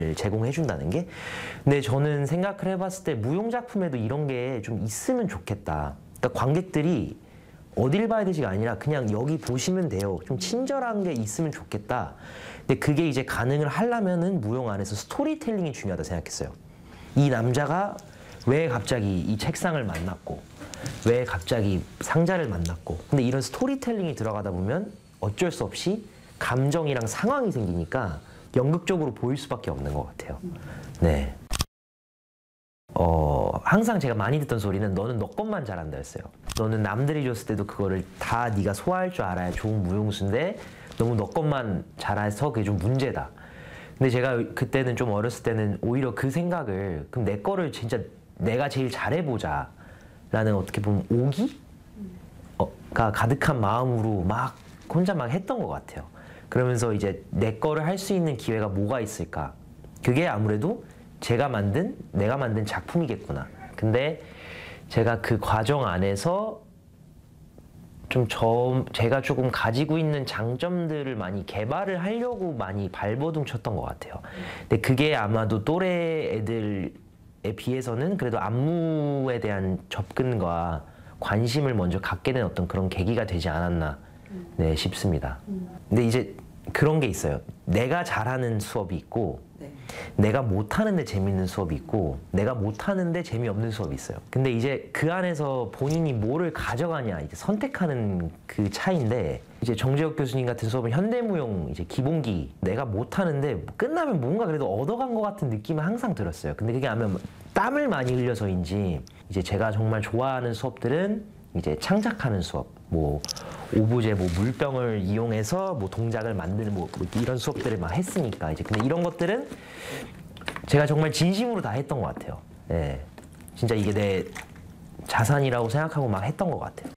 제공해준다는 게. 근데 저는 생각을 해봤을 때 무용작품에도 이런 게 좀 있으면 좋겠다. 그러니까 관객들이 어딜 봐야 되지가 아니라 그냥 여기 보시면 돼요. 좀 친절한 게 있으면 좋겠다. 근데 그게 이제 가능을 하려면은 무용 안에서 스토리텔링이 중요하다 생각했어요. 이 남자가 왜 갑자기 이 책상을 만났고 왜 갑자기 상자를 만났고, 근데 이런 스토리텔링이 들어가다 보면 어쩔 수 없이 감정이랑 상황이 생기니까 연극적으로 보일 수밖에 없는 것 같아요. 네. 항상 제가 많이 듣던 소리는 너는 너 것만 잘한다 였어요. 너는 남들이 줬을 때도 그거를 다 네가 소화할 줄 알아야 좋은 무용수인데 너무 너 것만 잘해서 그게 좀 문제다. 근데 제가 그때는 좀 어렸을 때는 오히려 그 생각을, 그럼 내 거를 진짜 내가 제일 잘해보자 라는 어떻게 보면 오기가 가득한 마음으로 막 혼자 막 했던 것 같아요. 그러면서 이제 내 거를 할 수 있는 기회가 뭐가 있을까? 그게 아무래도 내가 만든 작품이겠구나. 근데 제가 그 과정 안에서 제가 조금 가지고 있는 장점들을 많이 개발을 하려고 많이 발버둥 쳤던 것 같아요. 근데 그게 아마도 또래 애들에 비해서는 그래도 안무에 대한 접근과 관심을 먼저 갖게 된 어떤 그런 계기가 되지 않았나 네, 싶습니다. 근데 이제 그런 게 있어요. 내가 잘하는 수업이 있고 내가 못하는데 재밌는 수업이 있고 내가 못하는데 재미없는 수업이 있어요. 근데 이제 그 안에서 본인이 뭐를 가져가냐 이제 선택하는 그 차이인데, 이제 정재욱 교수님 같은 수업은 현대무용 이제 기본기 내가 못하는데 끝나면 뭔가 그래도 얻어간 것 같은 느낌은 항상 들었어요. 근데 그게 아마 땀을 많이 흘려서인지 이제 제가 정말 좋아하는 수업들은 이제 창작하는 수업, 뭐 오브제, 뭐 물병을 이용해서 뭐 동작을 만드는 뭐 이런 수업들을 막 했으니까 이제. 근데 이런 것들은 제가 정말 진심으로 다 했던 것 같아요. 예, 진짜 이게 내 자산이라고 생각하고 막 했던 것 같아요.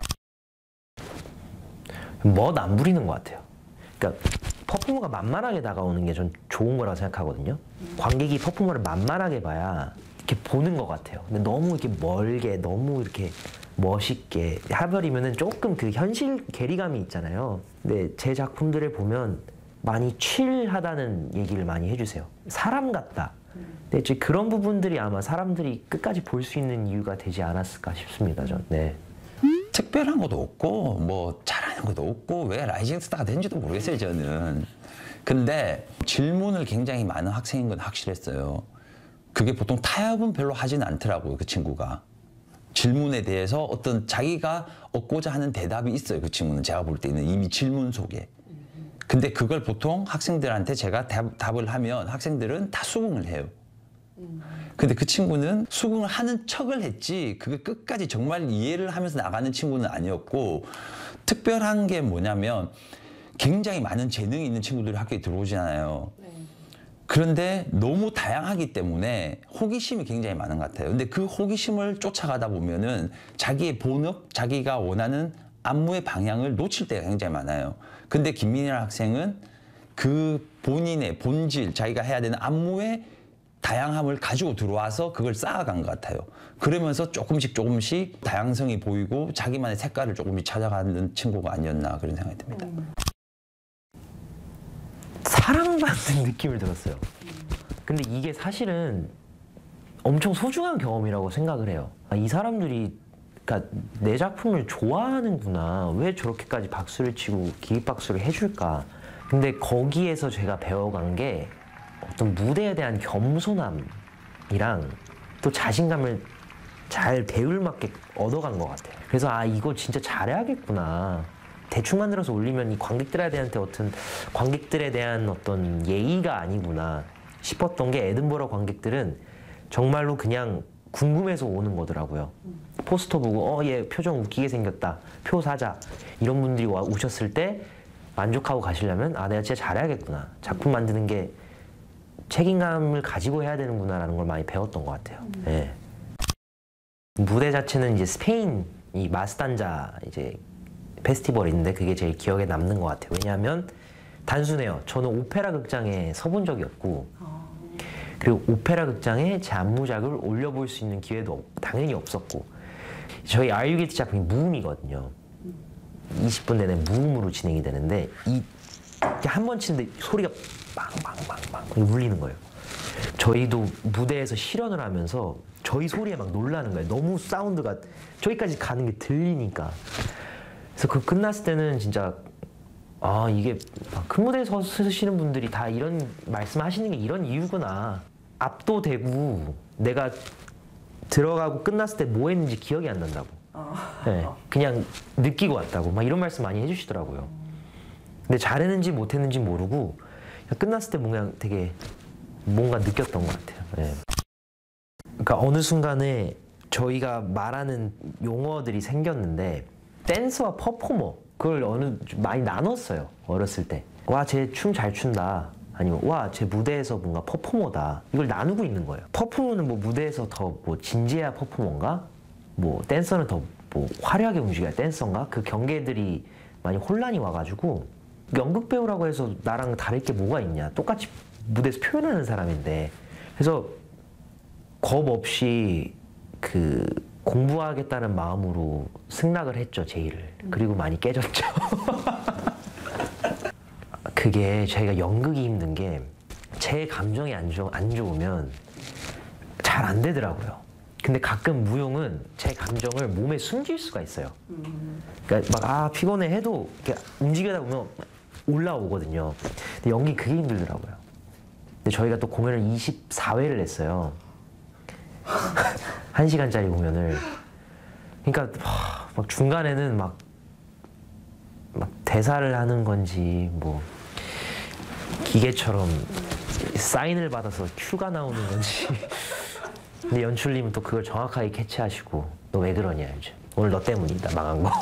멋 안 부리는 것 같아요. 그러니까 퍼포머가 만만하게 다가오는 게 전 좋은 거라고 생각하거든요. 관객이 퍼포머를 만만하게 봐야 이렇게 보는 것 같아요. 근데 너무 이렇게 멀게, 너무 이렇게 멋있게 해버리면은 조금 그 현실 괴리감이 있잖아요. 근데 제 작품들을 보면 많이 칠하다는 얘기를 많이 해주세요. 사람 같다. 근데 이제 그런 부분들이 아마 사람들이 끝까지 볼 수 있는 이유가 되지 않았을까 싶습니다. 전. 네. 특별한 것도 없고 뭐 잘하는 것도 없고 왜 라이징 스타가 된지도 모르겠어요, 저는. 근데 질문을 굉장히 많은 학생인 건 확실했어요. 그게 보통 타협은 별로 하지는 않더라고요, 그 친구가. 질문에 대해서 어떤 자기가 얻고자 하는 대답이 있어요, 그 친구는. 제가 볼 때는 이미 질문 속에. 근데 그걸 보통 학생들한테 제가 답을 하면 학생들은 다 수긍을 해요. 근데 그 친구는 수긍을 하는 척을 했지 그게 끝까지 정말 이해를 하면서 나가는 친구는 아니었고, 특별한 게 뭐냐면 굉장히 많은 재능이 있는 친구들이 학교에 들어오잖아요. 그런데 너무 다양하기 때문에 호기심이 굉장히 많은 것 같아요. 근데 그 호기심을 쫓아가다 보면은 자기의 본업, 자기가 원하는 안무의 방향을 놓칠 때가 굉장히 많아요. 근데 김민이라는 학생은 그 본인의 본질, 자기가 해야 되는 안무의 다양함을 가지고 들어와서 그걸 쌓아간 것 같아요. 그러면서 조금씩 다양성이 보이고 자기만의 색깔을 조금씩 찾아가는 친구가 아니었나 그런 생각이 듭니다. 사랑받는 느낌을 들었어요. 근데 이게 사실은 엄청 소중한 경험이라고 생각을 해요. 이 사람들이 그러니까 내 작품을 좋아하는구나. 왜 저렇게까지 박수를 치고 기립박수를 해줄까. 근데 거기에서 제가 배워간 게 어떤 무대에 대한 겸손함이랑 또 자신감을 잘 배울맞게 얻어간 것 같아요. 그래서 이거 진짜 잘해야겠구나. 대충 만들어서 올리면 이 관객들에 대한 어떤 예의가 아니구나 싶었던 게, 에든버러 관객들은 정말로 그냥 궁금해서 오는 거더라고요. 포스터 보고 얘 표정 웃기게 생겼다, 표 사자, 이런 분들이 오셨을 때 만족하고 가시려면 내가 진짜 잘해야겠구나, 작품 만드는 게 책임감을 가지고 해야 되는구나 라는 걸 많이 배웠던 것 같아요. 네. 무대 자체는 이제 스페인 이 마스단자 이제 페스티벌이 있는데 그게 제일 기억에 남는 것 같아요. 왜냐하면 단순해요. 저는 오페라 극장에 서본 적이 없고, 그리고 오페라 극장에 제 안무작을 올려볼 수 있는 기회도 당연히 없었고, 저희 아이유게이트 작품이 무음이거든요. 20분 내내 무음으로 진행이 되는데 한 번 치는데 소리가 빵빵빵빵 울리는 거예요. 저희도 무대에서 실현을 하면서 저희 소리에 막 놀라는 거예요. 너무 사운드가 저기까지 가는 게 들리니까. 그래서 그 끝났을 때는 진짜 아 이게 큰 무대에 서시는 분들이 다 이런 말씀하시는 게 이런 이유구나. 압도되고 내가 들어가고 끝났을 때 뭐 했는지 기억이 안 난다고. 네, 그냥 느끼고 왔다고 막 이런 말씀 많이 해주시더라고요. 근데 잘했는지 못했는지 모르고 그냥 끝났을 때 되게 뭔가 느꼈던 것 같아요. 네. 그러니까 어느 순간에 저희가 말하는 용어들이 생겼는데 댄서와 퍼포머 그걸 많이 나눴어요. 어렸을 때. 와, 쟤 춤 잘 춘다. 아니면 와, 쟤 무대에서 뭔가 퍼포머다. 이걸 나누고 있는 거예요. 퍼포머는 뭐 무대에서 더 뭐 진지해야 퍼포머인가? 뭐 댄서는 더 뭐 화려하게 움직여야 댄서인가? 그 경계들이 많이 혼란이 와가지고 연극 배우라고 해서 나랑 다를 게 뭐가 있냐? 똑같이 무대에서 표현하는 사람인데. 그래서 겁 없이 그 공부하겠다는 마음으로 승낙을 했죠, 제의를. 그리고 많이 깨졌죠. 그게 저희가 연극이 힘든 게 제 감정이 안 좋으면 잘 안 되더라고요. 근데 가끔 무용은 제 감정을 몸에 숨길 수가 있어요. 그러니까 막 피곤해 해도 이렇게 움직이다 보면 올라오거든요. 근데 연기 그게 힘들더라고요. 근데 저희가 또 공연을 24회를 했어요. 1시간짜리 공연을. 그러니까 막 중간에는 막 대사를 하는 건지 뭐 기계처럼 사인을 받아서 큐가 나오는 건지. 근데 연출님은 또 그걸 정확하게 캐치하시고 너 왜 그러냐 요즘. 오늘 너 때문이다 망한 거.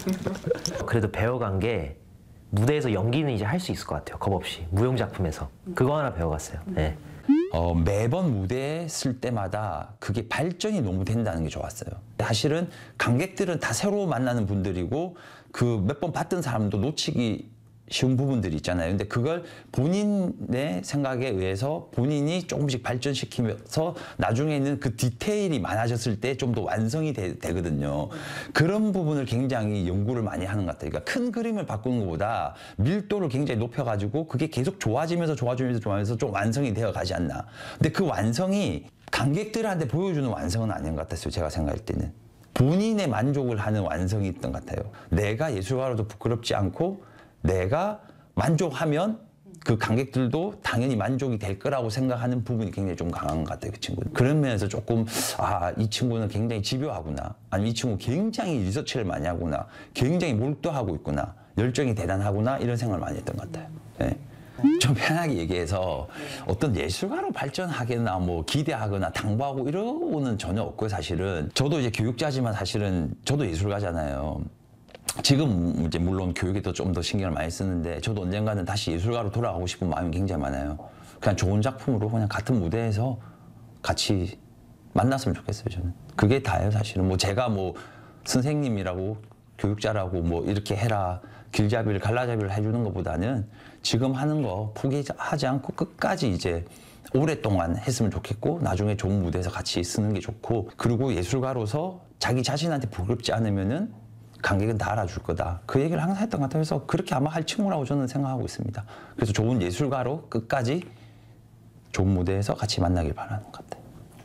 그래도 배워간 게 무대에서 연기는 이제 할 수 있을 것 같아요. 겁 없이 무용 작품에서 그거 하나 배워갔어요. 네. 매번 무대에 쓸 때마다 그게 발전이 너무 된다는 게 좋았어요. 사실은 관객들은 다 새로 만나는 분들이고 그 몇 번 봤던 사람도 놓치기 쉬운 부분들이 있잖아요. 근데 그걸 본인의 생각에 의해서 본인이 조금씩 발전시키면서 나중에는 그 디테일이 많아졌을 때 좀 더 완성이 되거든요. 그런 부분을 굉장히 연구를 많이 하는 것 같아요. 그러니까 큰 그림을 바꾸는 것보다 밀도를 굉장히 높여가지고 그게 계속 좋아지면서 좀 완성이 되어 가지 않나. 근데 그 완성이 관객들한테 보여주는 완성은 아닌 것 같았어요. 제가 생각할 때는. 본인의 만족을 하는 완성이 있던 것 같아요. 내가 예술가로도 부끄럽지 않고 내가 만족하면 그 관객들도 당연히 만족이 될 거라고 생각하는 부분이 굉장히 좀 강한 것 같아요, 그 친구는. 그런 면에서 조금, 이 친구는 굉장히 집요하구나. 아니면 이 친구 굉장히 리서치를 많이 하구나. 굉장히 몰두하고 있구나. 열정이 대단하구나. 이런 생각을 많이 했던 것 같아요. 네. 좀 편하게 얘기해서 어떤 예술가로 발전하거나 뭐 기대하거나 당부하고 이러고는 전혀 없고요, 사실은. 저도 이제 교육자지만 사실은 저도 예술가잖아요. 지금 이제 물론 교육에도 좀 더 신경을 많이 쓰는데 저도 언젠가는 다시 예술가로 돌아가고 싶은 마음이 굉장히 많아요. 그냥 좋은 작품으로 그냥 같은 무대에서 같이 만났으면 좋겠어요, 저는. 그게 다예요, 사실은. 뭐 제가 뭐 선생님이라고 교육자라고 뭐 이렇게 해라, 길잡이를 갈라잡이를 해주는 것보다는 지금 하는 거 포기하지 않고 끝까지 이제 오랫동안 했으면 좋겠고 나중에 좋은 무대에서 같이 쓰는 게 좋고 그리고 예술가로서 자기 자신한테 부끄럽지 않으면은 관객은 다 알아줄 거다. 그 얘기를 항상 했던 것 같아요. 그래서 그렇게 아마 할 친구라고 저는 생각하고 있습니다. 그래서 좋은 예술가로 끝까지 좋은 무대에서 같이 만나길 바라는 것 같아요.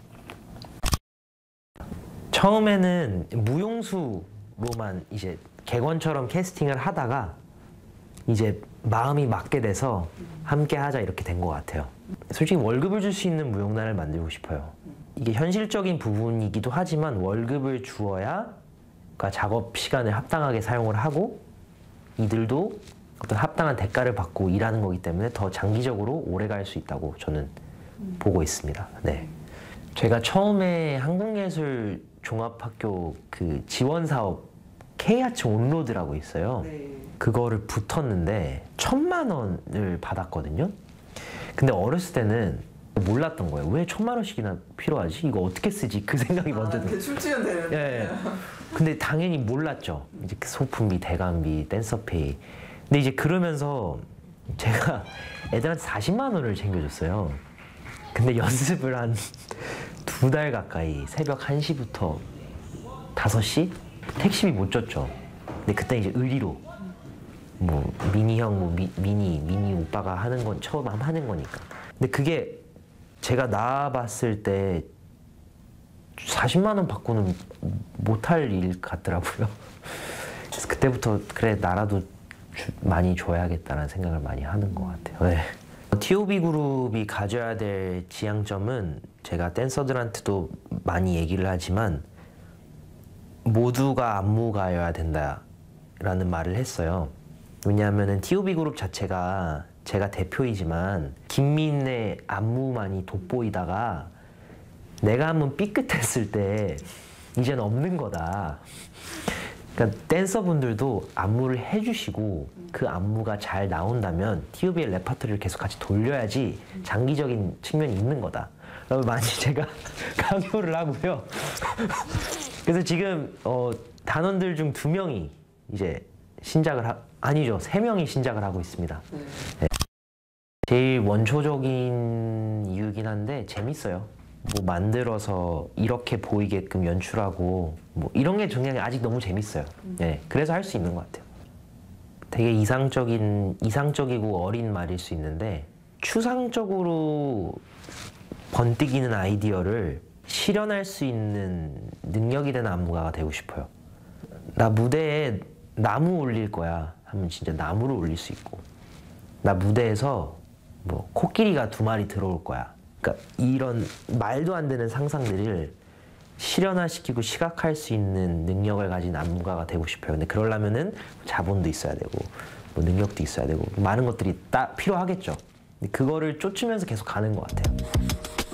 처음에는 무용수로만 이제 객원처럼 캐스팅을 하다가 이제 마음이 맞게 돼서 함께 하자 이렇게 된 것 같아요. 솔직히 월급을 줄 수 있는 무용단을 만들고 싶어요. 이게 현실적인 부분이기도 하지만 월급을 주어야 그러니까 작업 시간을 합당하게 사용을 하고 이들도 어떤 합당한 대가를 받고 일하는 거기 때문에 더 장기적으로 오래 갈 수 있다고 저는 보고 있습니다. 네. 제가 처음에 한국예술종합학교 그 지원 사업 K아츠 온로드라고 있어요. 네. 그거를 붙었는데 1,000만 원을 받았거든요. 근데 어렸을 때는 몰랐던 거예요. 왜 1,000만 원씩이나 필요하지? 이거 어떻게 쓰지? 그 생각이 먼저 들어요. 대출 치면 되는데. 예. 근데 당연히 몰랐죠. 이제 그 소품비, 대관비, 댄서페이. 근데 이제 그러면서 제가 애들한테 40만 원을 챙겨줬어요. 근데 연습을 한 2달 가까이 새벽 1시부터 5시? 택시비 못 줬죠. 근데 그때 이제 의리로 뭐 미니 형, 뭐 미니 오빠가 하는 건 처음 하는 거니까. 근데 그게 제가 나와봤을 때 40만 원 받고는 못할 일 같더라고요. 그래서 그때부터 그래 나라도 많이 줘야겠다는 생각을 많이 하는 것 같아요. 네. TOB 그룹이 가져야 될 지향점은 제가 댄서들한테도 많이 얘기를 하지만 모두가 안무가여야 된다라는 말을 했어요. 왜냐하면 TOB 그룹 자체가 제가 대표이지만 김민의 안무만이 돋보이다가 내가 한번 삐끗했을 때 이제는 없는 거다. 그러니까 댄서분들도 안무를 해주시고 그 안무가 잘 나온다면 TOB의 레퍼토리를 계속 같이 돌려야지 장기적인 측면이 있는 거다. 라고 많이 제가 강요를 하고요. 그래서 지금 단원들 중 2명이 이제 신작을 아니죠. 3명이 신작을 하고 있습니다. 네. 제일 원초적인 이유긴 한데 재밌어요. 뭐 만들어서 이렇게 보이게끔 연출하고 뭐 이런 게 그냥 아직 너무 재밌어요. 네, 그래서 할 수 있는 것 같아요. 되게 이상적이고 어린 말일 수 있는데 추상적으로 번뜩이는 아이디어를 실현할 수 있는 능력이 되는 안무가가 되고 싶어요. 나 무대에 나무 올릴 거야 하면 진짜 나무를 올릴 수 있고, 나 무대에서 뭐 코끼리가 2마리 들어올 거야. 그러니까 이런 말도 안 되는 상상들을 실현화시키고 시각할 수 있는 능력을 가진 안무가가 되고 싶어요. 근데 그러려면은 자본도 있어야 되고 뭐 능력도 있어야 되고 많은 것들이 다 필요하겠죠. 근데 그거를 쫓으면서 계속 가는 것 같아요.